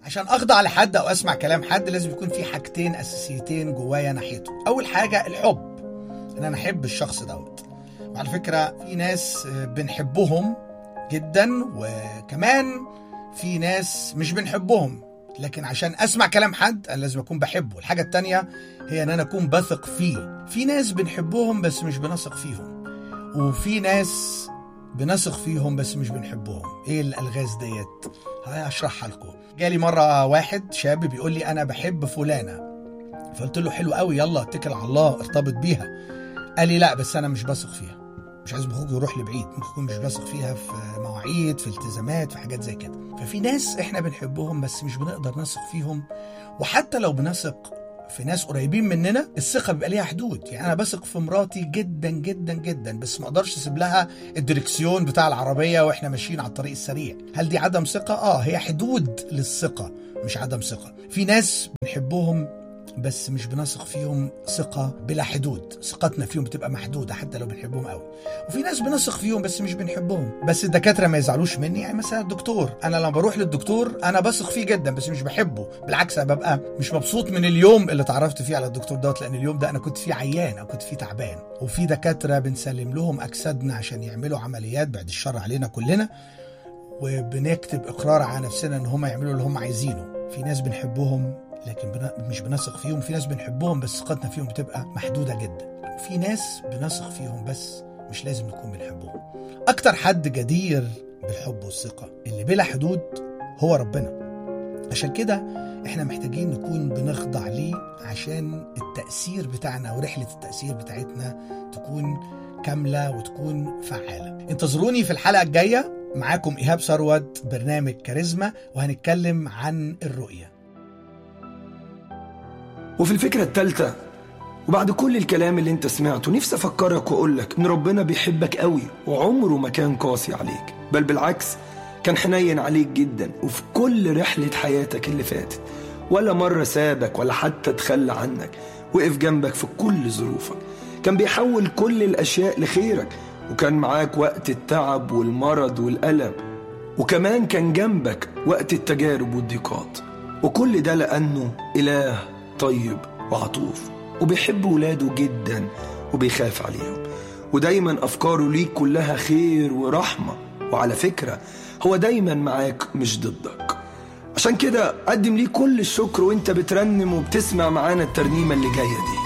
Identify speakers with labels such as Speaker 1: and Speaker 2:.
Speaker 1: عشان أخضع لحد أو أسمع كلام حد لازم يكون في حاجتين أساسيتين جوايا ناحيته. أول حاجة الحب، إن أنا أحب الشخص دوت. وعلى فكرة في ناس بنحبهم جدا، وكمان في ناس مش بنحبهم، لكن عشان أسمع كلام حد أنا لازم أكون بحبه. الحاجة التانية هي أن أنا أكون بثق فيه. في ناس بنحبهم بس مش بنثق فيهم، وفي ناس بنثق فيهم بس مش بنحبهم. ايه الالغاز ديت؟ هشرحها لكم. جالي مره واحد شاب بيقول لي انا بحب فلانه، فقلت له حلو قوي، يلا اتكل على الله ارتبط بيها. قال لي لا بس انا مش بثق فيها، مش عايز بخوك يروح لبعيد، ممكن يكون مش بثق فيها في مواعيد، في التزامات، في حاجات زي كده. ففي ناس احنا بنحبهم بس مش بنقدر نثق فيهم، وحتى لو بنثق في ناس قريبين مننا الثقه بيبقى ليها حدود. يعني انا بثق في مراتي جدا جدا جدا، بس ما اقدرش اسيب لها الدركسيون بتاع العربيه واحنا ماشيين على الطريق السريع. هل دي عدم ثقه؟ هي حدود للثقه مش عدم ثقه. في ناس بنحبهم بس مش بنثق فيهم ثقة بلا حدود، ثقتنا فيهم بتبقى محدودة حتى لو بنحبهم قوي. وفي ناس بنثق فيهم بس مش بنحبهم. بس الدكاترة ما يزعلوش مني، يعني مثلا الدكتور، أنا لما بروح للدكتور أنا بثق فيه جدا بس مش بحبه، بالعكس أنا ببقى مش مبسوط من اليوم اللي اتعرفت فيه على الدكتور دوت، لأن اليوم ده أنا كنت فيه عيان أو كنت فيه تعبان. وفي دكاترة بنسلم لهم أجسادنا عشان يعملوا عمليات، بعد الشر علينا كلنا، وبنكتب إقرار على نفسنا إن هم يعملوا اللي هم عايزينه. في ناس بنحبهم لكن مش بنثق فيهم، في ناس بنحبهم بس ثقتنا فيهم بتبقى محدودة جدا. في ناس بنثق فيهم بس مش لازم نكون بنحبهم. أكتر حد جدير بالحب والثقة اللي بلا حدود هو ربنا. عشان كده احنا محتاجين نكون بنخضع ليه عشان التأثير بتاعنا ورحلة التأثير بتاعتنا تكون كاملة وتكون فعالة. انتظروني في الحلقة الجاية، معاكم إيهاب ثروت، برنامج كاريزما، وهنتكلم عن الرؤية.
Speaker 2: وفي الفكرة الثالثة، وبعد كل الكلام اللي انت سمعته، نفسي افكرك واقولك ان ربنا بيحبك قوي وعمره ما كان قاسي عليك، بل بالعكس كان حنين عليك جدا. وفي كل رحلة حياتك اللي فاتت ولا مرة سابك ولا حتى تخلى عنك، وقف جنبك في كل ظروفك، كان بيحول كل الاشياء لخيرك، وكان معاك وقت التعب والمرض والألم، وكمان كان جنبك وقت التجارب والضيقات. وكل ده لأنه إله طيب وعطوف، وبيحب ولاده جدا وبيخاف عليهم، ودايما أفكاره ليك كلها خير ورحمة. وعلى فكرة هو دايما معاك مش ضدك. عشان كده قدم ليه كل الشكر وانت بترنم وبتسمع معانا الترنيمة اللي جاية دي.